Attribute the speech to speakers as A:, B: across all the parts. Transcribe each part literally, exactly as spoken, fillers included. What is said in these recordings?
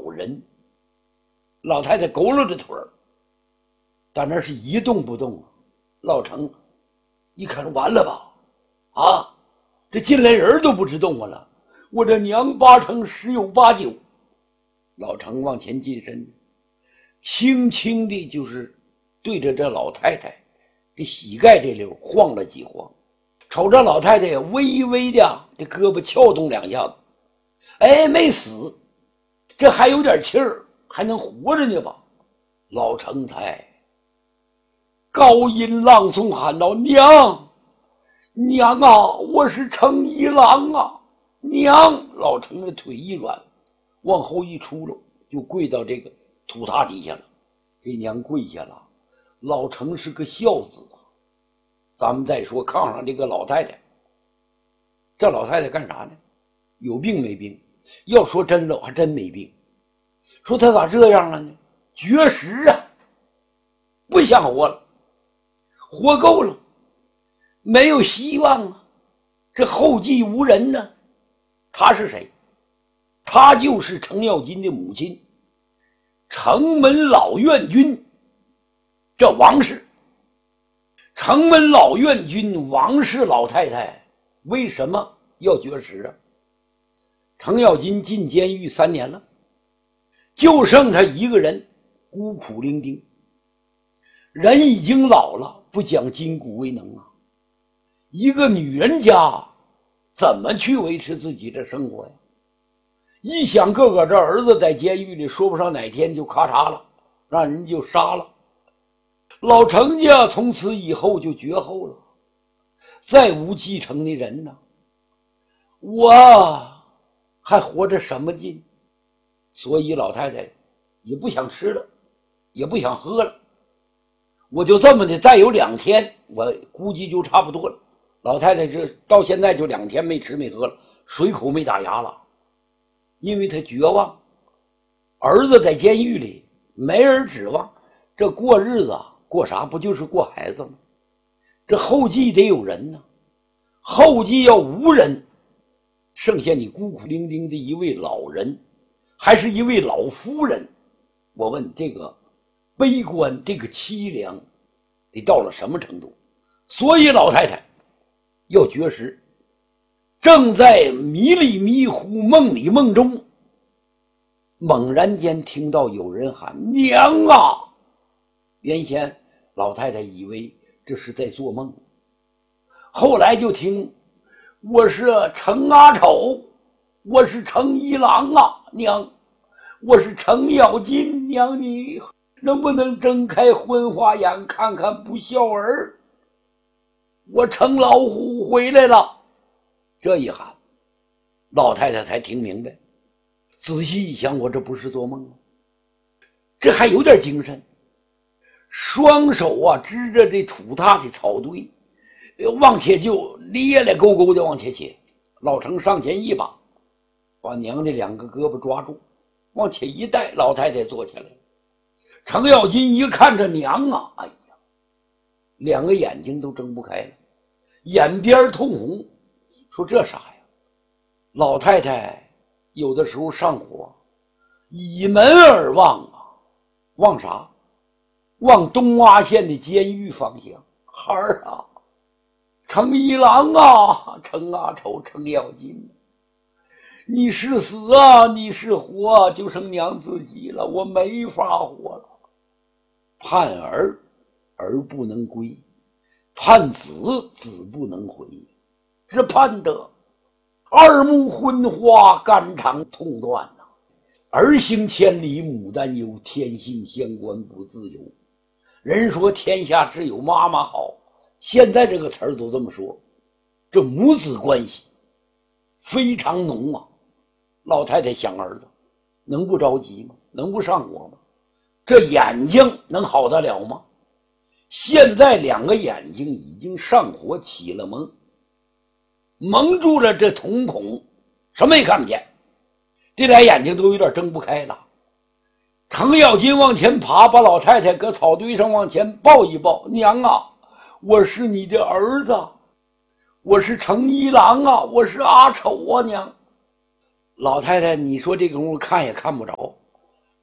A: 老人。老太太佝偻着腿儿，但那是一动不动啊。老程一看，完了吧？啊，这进来人都不知动我了，我这娘八成十有八九。老程往前近身，轻轻地就是对着这老太太这膝盖这溜晃了几晃，瞅着老太太微微的这胳膊撬动两下子，哎，没死，这还有点气儿，还能活着呢吧？老程才高音朗诵喊道：“娘，娘啊，我是程一郎啊，娘！”老程的腿一软，往后一出溜，就跪到这个土榻底下了。这娘跪下了，老程是个孝子啊。咱们再说炕上这个老太太，这老太太干啥呢？有病没病？要说真了，还真没病。说她咋这样了呢？绝食啊，不想活了，活够了，没有希望啊，这后继无人呢。她是谁？她就是程咬金的母亲，城门老院君，这王氏。城门老院君王氏老太太为什么要绝食啊？程咬金进监狱三年了，就剩他一个人，孤苦伶仃，人已经老了，不讲筋骨为能啊。一个女人家怎么去维持自己的生活呀？一想个个这儿子在监狱里，说不上哪天就咔嚓了，让人就杀了。老程家从此以后就绝后了，再无继承的人呢。我还活着什么劲？所以老太太也不想吃了，也不想喝了。我就这么的，再有两天，我估计就差不多了。老太太这到现在就两天没吃没喝了，水口没打牙了，因为她绝望。儿子在监狱里，没人指望，这过日子啊，过啥不就是过孩子吗？这后继得有人呢，后继要无人，剩下你孤苦伶仃的一位老人，还是一位老夫人。我问这个悲观，这个凄凉得到了什么程度？所以老太太要绝食，正在迷里迷糊梦里梦中，猛然间听到有人喊：“娘啊！”原先老太太以为这是在做梦，后来就听：“我是程阿丑，我是程一郎啊，娘，我是程咬金，娘你能不能睁开昏花眼看看不孝儿？我程老虎回来了。”这一喊，老太太才听明白，仔细一想，我这不是做梦吗？这还有点精神，双手啊支着这土榻的草堆，往前就咧咧勾勾的往前切。老程上前一把，把娘的两个胳膊抓住，往前一带，老太太坐起来。程咬金一看这娘啊，哎呀，两个眼睛都睁不开了，眼边通红，说这啥呀？老太太有的时候上火，倚门而望啊，望啥？望东洼县的监狱方向。孩儿啊，程一郎啊，程阿丑，程咬金，你是死啊，你是活啊，就剩娘自己了，我没法活了。盼儿儿不能归，盼子子不能回，只盼得二目昏花，肝肠痛断呐、啊。儿行千里母担忧，天性乡关不自由。人说天下只有妈妈好，现在这个词儿都这么说，这母子关系非常浓啊。老太太想儿子，能不着急吗？能不上火吗？这眼睛能好得了吗？现在两个眼睛已经上火起了蒙，蒙住了这瞳孔，什么也看不见，这俩眼睛都有点睁不开了。程咬金往前爬，把老太太搁草堆上往前抱一抱：“娘啊，我是你的儿子，我是程一郎啊，我是阿丑啊，娘。”老太太你说这功夫看也看不着，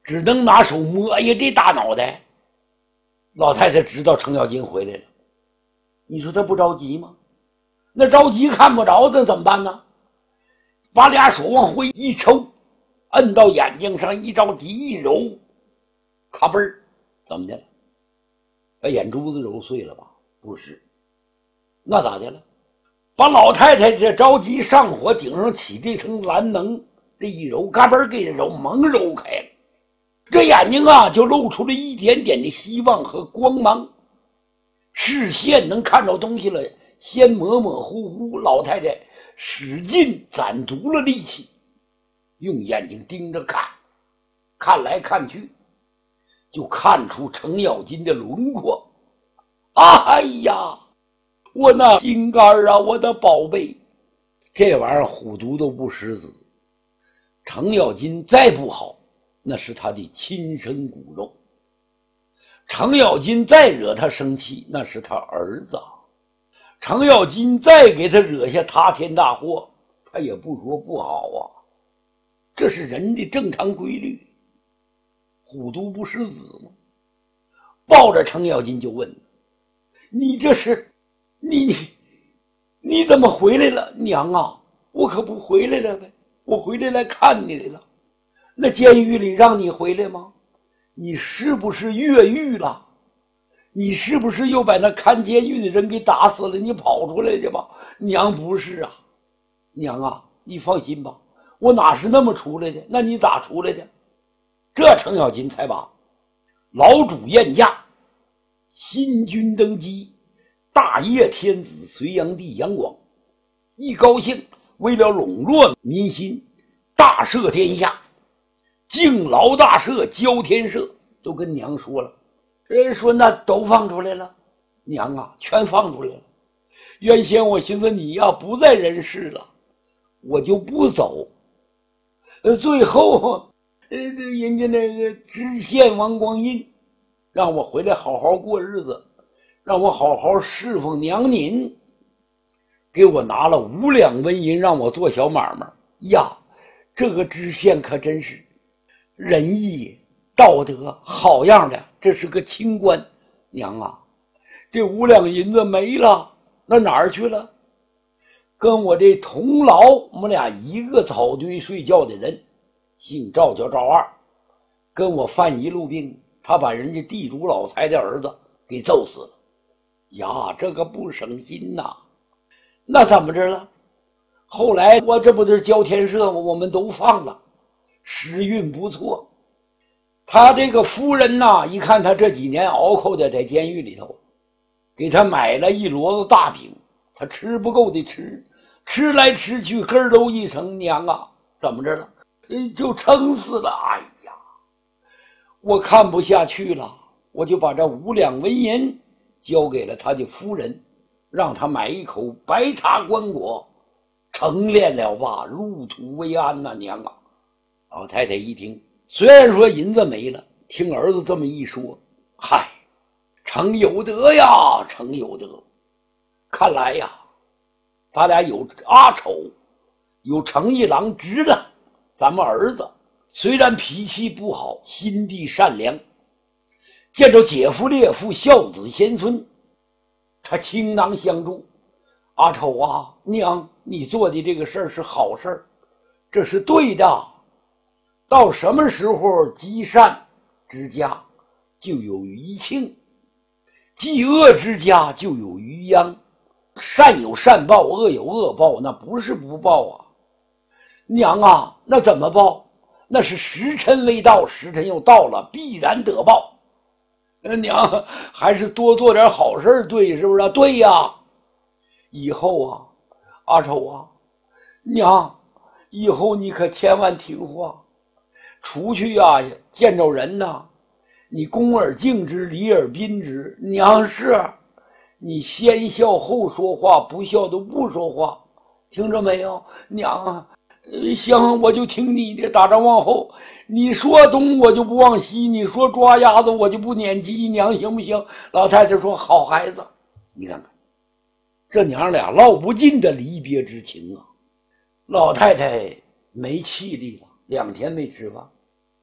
A: 只能拿手摸，哎呀，这大脑袋。老太太知道程咬金回来了，你说他不着急吗？那着急看不着，那怎么办呢？把俩手往回一抽，摁到眼睛上，一着急一揉，咔嘣儿，怎么的了？把眼珠子揉碎了吧？不是，那咋的了？把老太太这着急上火顶上起这层蓝能，这一揉，嘎嘣儿给揉，猛揉开了。这眼睛啊，就露出了一点点的希望和光芒，视线能看着东西了，先模模糊糊。老太太使劲攒足了力气，用眼睛盯着看，看来看去，就看出程咬金的轮廓。哎呀，我那心肝啊，我的宝贝！这玩意儿虎毒都不食子，程咬金再不好，那是他的亲生骨肉。程咬金再惹他生气，那是他儿子。程咬金再给他惹下塌天大祸，他也不说不好啊。这是人的正常规律，虎毒不食子吗？抱着程咬金就问：你这是你你你怎么回来了？娘啊，我可不回来了呗，我回来来看你来了。那监狱里让你回来吗？你是不是越狱了？你是不是又把那看监狱的人给打死了？你跑出来的吧？娘，不是啊，娘啊，你放心吧，我哪是那么出来的？那你咋出来的？这程咬金才把老主宴驾，新君登基，大业天子隋炀帝杨广，一高兴，为了笼络民心，大赦天下，敬劳大赦，交天赦，都跟娘说了。人说那都放出来了，娘啊，全放出来了。原先我寻思你呀不在人世了，我就不走。呃，最后，呃，人家那个知县王光印让我回来好好过日子，让我好好侍奉娘您，给我拿了五两纹银，让我做小买卖呀。这个知县可真是仁义道德好样的，这是个清官。娘啊，这五两银子没了，那哪儿去了？跟我这同牢，我们俩一个草堆睡觉的人，姓赵叫赵二，跟我犯一路病，他把人家地主老财的儿子给揍死了。呀，这个不省心呐。那怎么着了？后来我这不是交天赦吗？我们都放了，时运不错。他这个夫人呐，一看他这几年熬扣的在监狱里头，给他买了一摞子大饼，他吃不够的吃，吃来吃去根儿都一成。娘啊，怎么着了？就撑死了。哎呀，我看不下去了，我就把这五两纹银交给了他的夫人，让他买一口白茶棺椁，成殓了吧，入土为安呐。娘啊！老太太一听，虽然说银子没了，听儿子这么一说，嗨，程有德呀，程有德，看来呀，咱俩有阿丑，有程一郎值了。咱们儿子虽然脾气不好，心地善良，见着姐夫列父孝子贤孙，他倾囊相助。阿丑啊，娘，你做的这个事儿是好事儿，这是对的。到什么时候积善之家就有余庆，积恶之家就有余殃。善有善报，恶有恶报，那不是不报啊。娘啊，那怎么报？那是时辰未到，时辰又到了，必然得报。呃，娘还是多做点好事对，是不是啊？对呀。以后啊，阿丑啊，娘，以后你可千万听话，出去呀、啊，见着人呐、啊，你恭而敬之，礼而宾之。娘是，你先笑后说话，不笑都不说话，听着没有？娘啊。行，我就听你的，打着往后，你说东我就不往西，你说抓鸭子我就不撵鸡，娘行不行？老太太说好孩子。你看看这娘俩唠不尽的离别之情啊。老太太没气力了，两天没吃饭，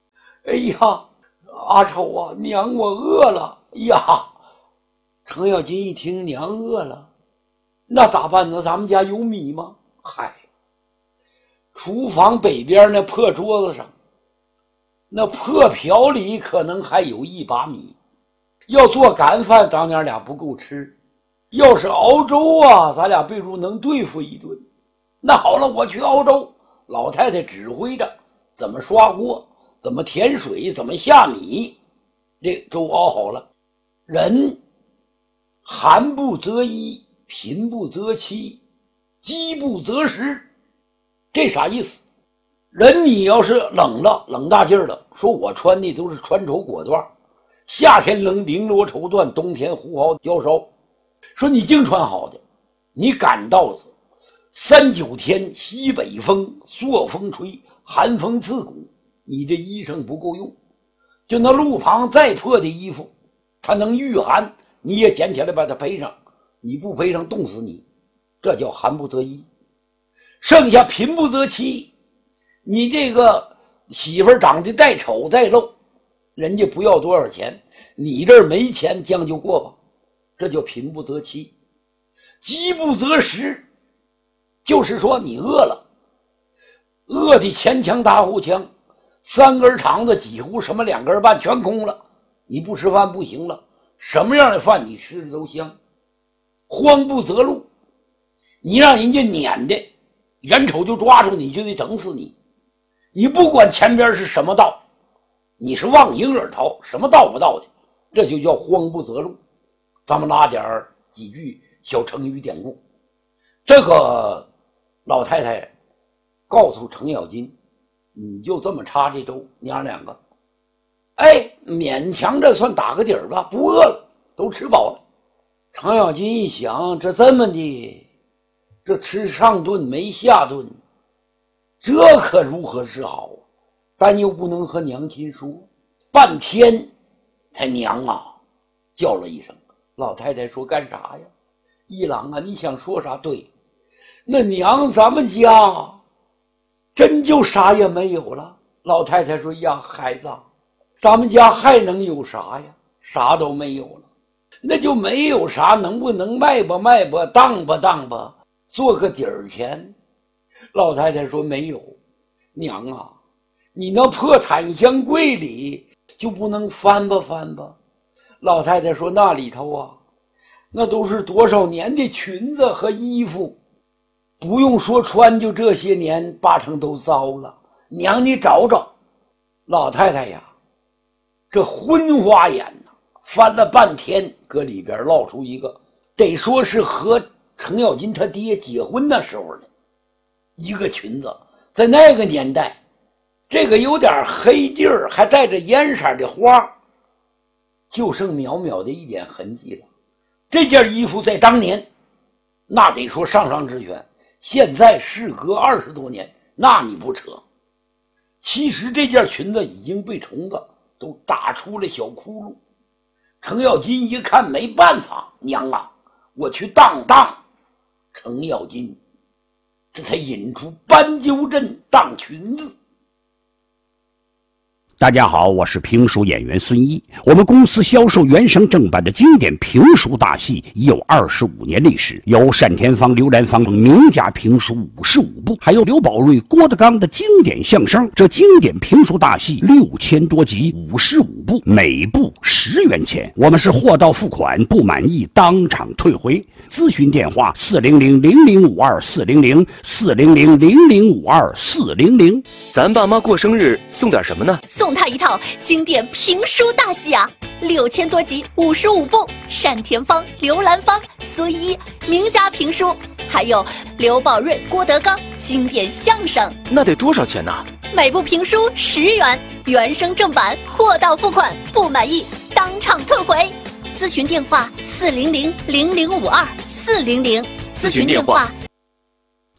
A: 哎呀，阿丑啊，娘我饿了呀！程咬金一听娘饿了，那咋办呢？咱们家有米吗？嗨，厨房北边那破桌子上，那破瓢里可能还有一把米。要做干饭，咱娘俩不够吃；要是熬粥啊，咱俩不如能对付一顿。那好了，我去熬粥。老太太指挥着怎么刷锅，怎么填水，怎么下米。这粥熬好了，人寒不择衣，贫不择妻，饥不择食。这啥意思？人你要是冷了，冷大劲儿了，说我穿的都是穿绸裹缎，夏天冷绫罗绸缎，冬天胡毫貂梢。说你净穿好的，你赶稻子，三九天西北风，朔风吹，寒风刺骨，你这衣裳不够用。就那路旁再破的衣服，它能御寒，你也捡起来把它披上，你不披上冻死你，这叫寒不择衣。剩下贫不择妻，你这个媳妇长得再丑再露，人家不要多少钱，你这儿没钱将就过吧，这叫贫不择妻。饥不择食，就是说你饿了，饿的前腔大后腔，三根肠子几乎什么两根半全空了，你不吃饭不行了，什么样的饭你吃的都香。荒不择路，你让人家撵的眼瞅就抓住你，就得整死你。你不管前边是什么道，你是望迎而逃，什么道不道的，这就叫荒不择路。咱们拉点几句小成语典故。这个老太太告诉程咬金，你就这么插这粥，娘两个，哎，勉强这算打个底儿吧，不饿了，都吃饱了。程咬金一想，这这么的，这吃上顿没下顿，这可如何是好啊？但又不能和娘亲说。半天才娘啊叫了一声。老太太说干啥呀？一郎啊，你想说啥？对，那娘咱们家真就啥也没有了。老太太说呀，孩子，咱们家还能有啥呀？啥都没有了。那就没有啥，能不能卖吧卖吧，当吧当吧，做个底儿钱？老太太说没有。娘啊，你那破檀香柜里就不能翻吧翻吧？老太太说那里头啊，那都是多少年的裙子和衣服，不用说穿，就这些年八成都糟了。娘你找找。老太太呀，这昏花眼呐，翻了半天，搁里边捞出一个，得说是和程咬金他爹结婚那时候的一个裙子。在那个年代，这个有点黑地儿，还带着烟色的花，就剩渺渺的一点痕迹了。这件衣服在当年那得说上上之选，现在事隔二十多年，那你不扯。其实这件裙子已经被虫子都打出了小窟窿。程咬金一看没办法，娘啊，我去当当。程咬金这才引出斑鸠阵当裙子。
B: 大家好，我是评书演员孙一。我们公司销售原声正版的经典评书大戏已有二十五年历史，有单田芳、刘兰芳等名家评书五十五部，还有刘宝瑞、郭德纲的经典相声。这经典评书大戏六千多集，五十五部，每部十元钱。我们是货到付款，不满意当场退回。咨询电话：四零零零零五二四零零四零零零零五二四零零。
C: 咱爸妈过生日送点什么呢？
D: 送他一套经典评书大戏啊，六千多集，五十五部，单田芳、刘兰芳、孙一名家评书，还有刘宝瑞、郭德纲经典相声。
C: 那得多少钱呢？
D: 每部评书十元，原声正版，货到付款，不满意当场退回。咨询电话：四零零零零五二四零零。咨询电话。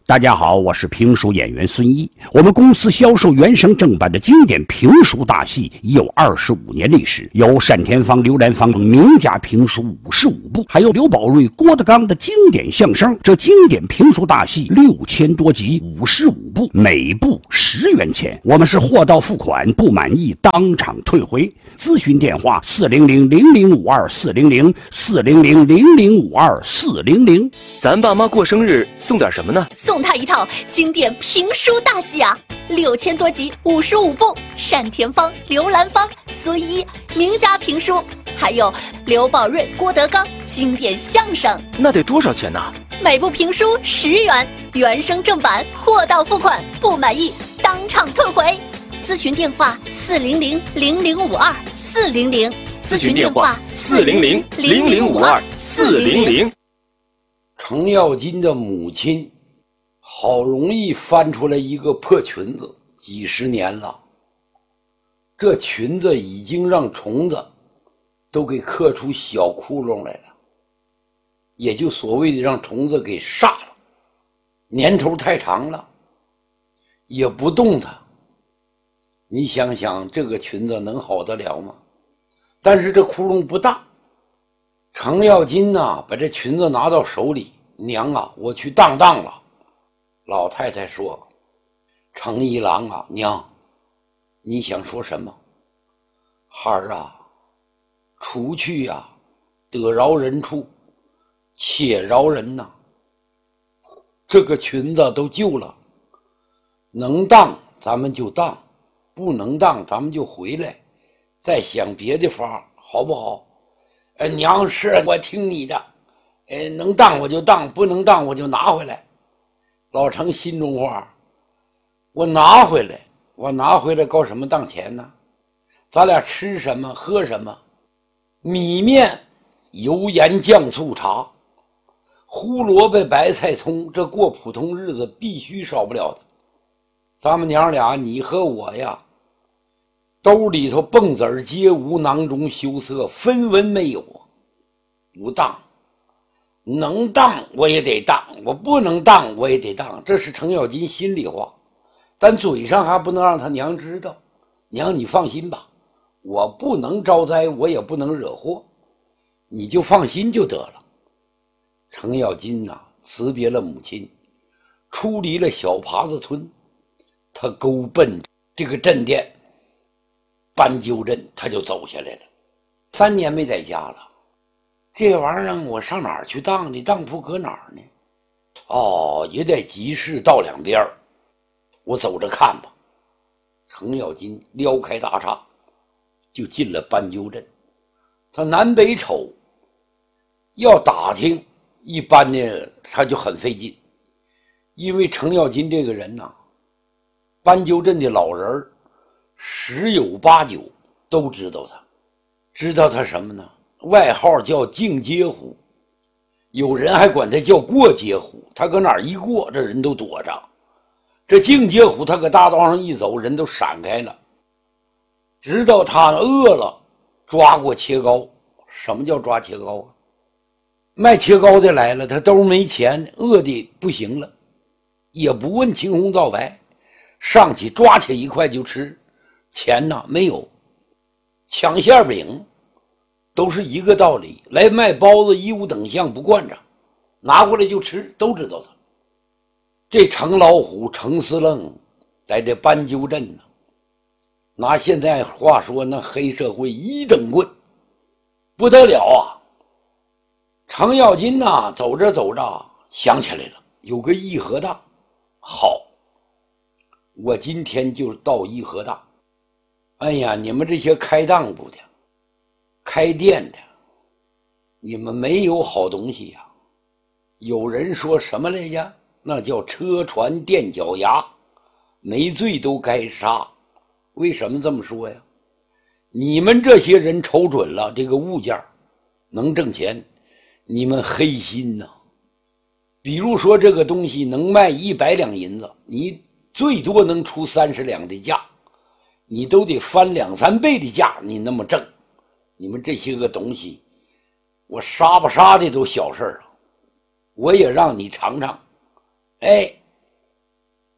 B: 大家好，我是评书演员孙一。我们公司销售原声正版的经典评书大戏已有二十五年历史，有单田芳、刘兰芳等名家评书五十五部，还有刘宝瑞、郭德纲的经典相声。这经典评书大戏六千多集，五十五部，每部十元钱。我们是货到付款，不满意当场退回。咨询电话：四零零零零五二四零零四零零零零五二四零零。
C: 咱爸妈过生日送点什么呢？
D: 送他一套经典评书大戏啊，六千多集，五十五部，单田芳、刘兰芳、孙一名家评书，还有刘宝瑞、郭德纲经典相声。
C: 那得多少钱呢？
D: 每部评书十元，原声正版，货到付款，不满意当场退回。咨询电话：四零零零零五二四零零。
C: 咨询电话：四零零零零五二四零零。
A: 程咬金的母亲好容易翻出来一个破裙子，几十年了，这裙子已经让虫子都给刻出小窟窿来了，也就所谓的让虫子给煞了，年头太长了，也不动它。你想想，这个裙子能好得了吗？但是这窟窿不大。程咬金呐，把这裙子拿到手里，娘啊，我去当当了。老太太说：“程一郎啊，娘，你想说什么？孩儿啊，出去呀、啊，得饶人处，且饶人呐。这个裙子都旧了，能当咱们就当，不能当咱们就回来，再想别的法，好不好？哎，娘，是我听你的，哎，能当我就当，不能当我就拿回来。”老程心中话：我拿回来，我拿回来搞什么当钱呢？咱俩吃什么喝什么？米面油盐酱醋茶，胡萝卜白菜葱，这过普通日子必须少不了的。咱们娘俩你和我呀，兜里头蹦子儿皆无，囊中羞涩分文没有，不当。能当我也得当，我不能当我也得当，这是程咬金心里话，但嘴上还不能让他娘知道。娘，你放心吧，我不能招灾，我也不能惹祸，你就放心就得了。程咬金呐、啊，辞别了母亲，出离了小耙子村，他勾奔这个镇店斑鸠镇，他就走下来了。三年没在家了。这玩意儿让我上哪儿去当呢？当铺搁哪儿呢？哦，也得集市道两边，我走着看吧。程咬金撩开大叉，就进了斑鸠镇。他南北瞅，要打听，一般呢他就很费劲，因为程咬金这个人呐、啊，斑鸠镇的老人十有八九都知道他，知道他什么呢？外号叫净街虎，有人还管他叫过街虎。他搁哪儿一过，这人都躲着。这净街虎他搁大道上一走，人都闪开了。直到他饿了，抓过切糕。什么叫抓切糕啊？卖切糕的来了，他兜没钱，饿的不行了，也不问青红皂白，上去抓起一块就吃。钱呢没有，抢馅饼都是一个道理。来卖包子一五等项不惯着，拿过来就吃，都知道他。这程老虎程司令在这斑鸠镇呢，拿现在话说，那黑社会一等棍不得了啊。程咬金呐，走着走着想起来了，有个义和大，好，我今天就到义和大。哎呀，你们这些开当铺的开店的，你们没有好东西呀、啊！有人说什么来着？那叫车船垫脚牙，没罪都该杀。为什么这么说呀？你们这些人瞅准了这个物件能挣钱，你们黑心呐、啊！比如说这个东西能卖一百两银子，你最多能出三十两的价，你都得翻两三倍的价，你那么挣。你们这些个东西，我杀不杀的都小事了，我也让你尝尝。哎，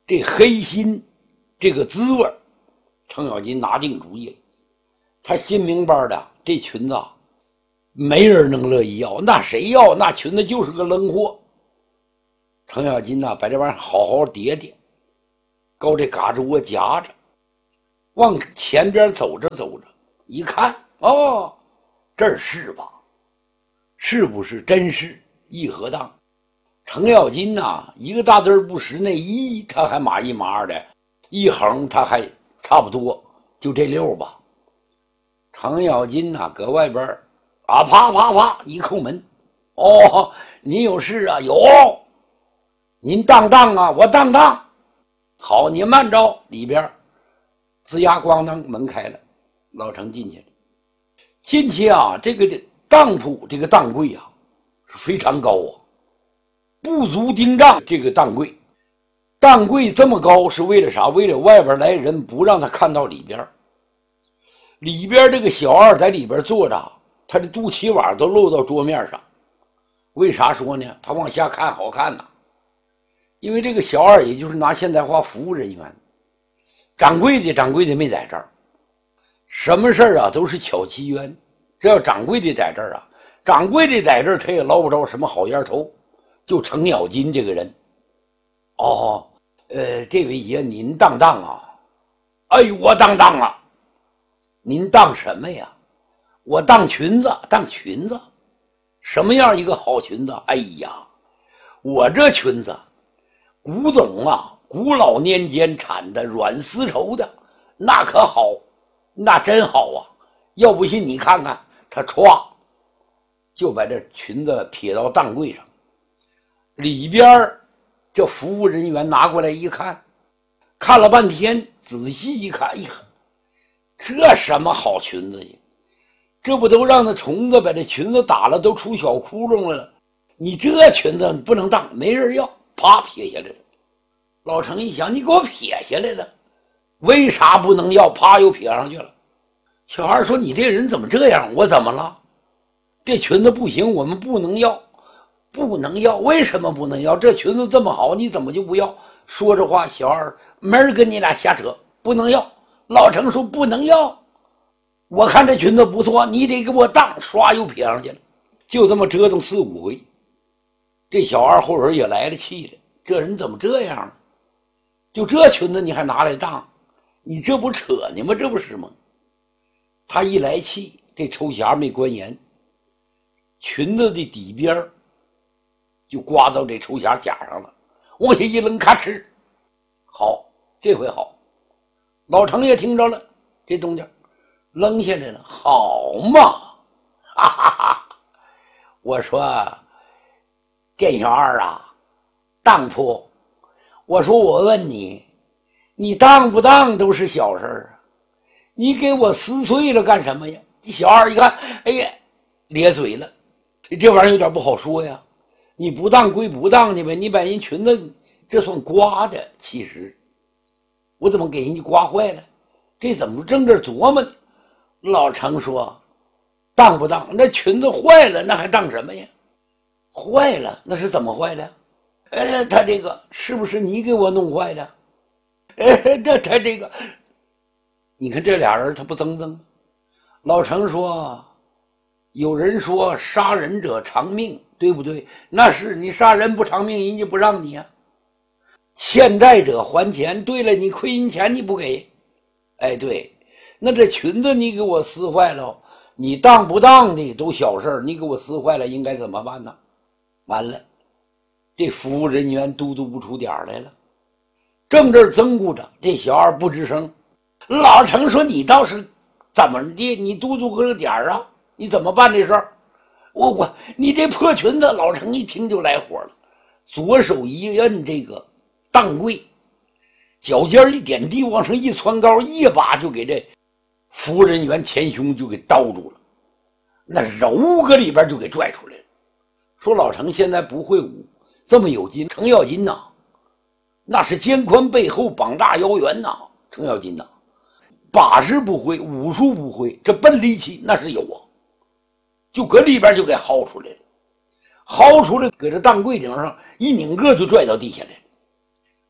A: 这黑心这个滋味，程咬金拿定主意了。他心明白的，这裙子啊，没人能乐意要，那谁要？那裙子就是个扔货。程咬金呐、啊，把这玩意儿好好叠叠，高这嘎吱窝夹着，往前边走着走着，一看，哦，这是吧？是不是真是义和当？程咬金呐、啊，一个大字不识，那一他还马一马二的，一横他还差不多，就这六吧。程咬金呐、啊，搁外边啊，啪啪啪一叩门，哦，您有事啊？有，您当当啊，我当当。好，您慢着，里边吱呀咣当，门开了，老程进去了。进去啊，这个当铺这个当柜啊是非常高啊，不足丁丈。这个当柜，当柜这么高是为了啥？为了外边来人不让他看到里边。里边这个小二在里边坐着，他的肚脐碗都露到桌面上。为啥说呢？他往下看好看呐、啊。因为这个小二也就是拿现代话服务人员，掌柜的掌柜的没在这儿，什么事儿啊都是巧其冤。这要掌柜的在这儿啊，掌柜的在这儿他也捞不着什么好烟头。就程咬金这个人，哦，呃，这位爷您当当啊？哎呦，我当当啊！您当什么呀？我当裙子，当裙子，什么样一个好裙子？哎呀，我这裙子，古董啊，古老年间产的软丝绸的，那可好，那真好啊！要不信你看看，他歘，就把这裙子撇到当柜上，里边这服务人员拿过来一看，看了半天，仔细一看，哎呀，这什么好裙子呀？这不都让那虫子把这裙子打了，都出小窟窿了？你这裙子不能当，没人要，啪撇下来了。老程一想，你给我撇下来了，为啥不能要？啪又撇上去了。小二说：“你这人怎么这样？我怎么了？这裙子不行，我们不能要，不能要。为什么不能要？这裙子这么好，你怎么就不要？”说着话，小二没人跟你俩瞎扯，不能要。老程说：“不能要，我看这裙子不错，你得给我当。”唰又撇上去了。就这么折腾四五回，这小二后边也来了气了，这人怎么这样呢？就这裙子你还拿来当，你这不扯呢吗？这不是吗？他一来气，这抽匣没关严，裙子的底边就刮到这抽匣甲上了，往下一扔，咔哧，好，这回好。老程也听着了这动静，扔下来了，好嘛，哈哈哈！我说店小二啊，当铺，我说我问你，你当不当都是小事啊，你给我撕碎了干什么呀？小二一看，哎呀，咧嘴了，这玩意儿有点不好说呀。你不当归不当去呗，你把人裙子这算刮的，其实我怎么给人家刮坏了？这怎么正这琢磨呢？老程说：“当不当？那裙子坏了，那还当什么呀？坏了，那是怎么坏的？哎，他这个是不是你给我弄坏的？哎，他他这个，你看这俩人他不争争？”老程说：“有人说杀人者偿命，对不对？那是你杀人不偿命，人家不让你啊。欠债者还钱，对了，你亏人钱你不给。哎，对，那这裙子你给我撕坏了，你当不当的都小事，你给我撕坏了应该怎么办呢？完了，这服务人员嘟嘟不出点来了，正这增顾着，这小二不吱声。老程说：“你倒是怎么的？你嘟嘟个点儿啊？你怎么办这事儿？我我你这破裙子！”老程一听就来火了，左手一摁这个当柜，脚尖一点地，往上一窜高，一把就给这服务人员前胸就给叨住了，那柔搁里边就给拽出来了。说老程现在不会武，这么有劲，程咬金呐，那是肩宽背厚，膀大腰圆呐。程咬金呐，把式不会，武术不会，这笨力气那是有啊，就搁里边就给薅出来了，薅出来搁这当柜顶上一拧个就拽到地下来了。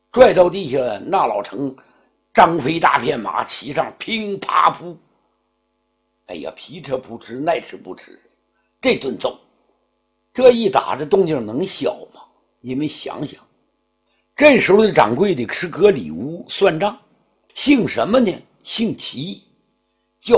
A: 拽到地下，那老成张飞大片马骑上，乒啪扑。哎呀，皮吃不吃，耐吃不吃，这顿揍，这一打这动静能小吗？你们想想，这时候的掌柜的是搁里屋算账，姓什么呢？姓齐。